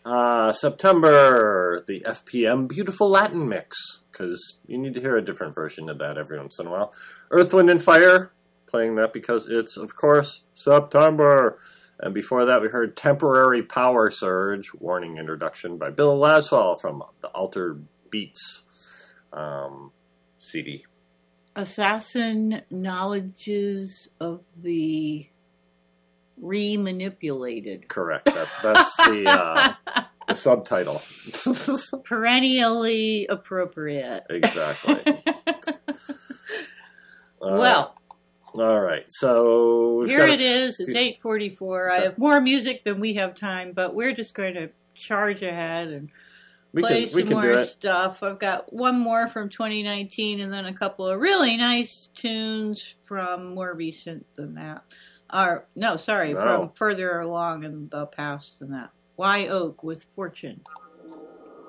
September, the FPM Beautiful Latin Mix, because you need to hear a different version of that every once in a while. Earth, Wind, and Fire, playing that because it's, of course, September. And before that, we heard Temporary Power Surge, warning introduction by Bill Laswell from the Altered Beats CD. Assassin Knowledges of the Remanipulated. Correct. That's the subtitle. Perennially appropriate. Exactly. Well. All right. So here it is. It's 8:44. I have more music than we have time, but we're just going to charge ahead and play some more stuff. I've got one more from 2019 and then a couple of really nice tunes from more recent than that. From further along in the past than that. Wye Oak with Fortune.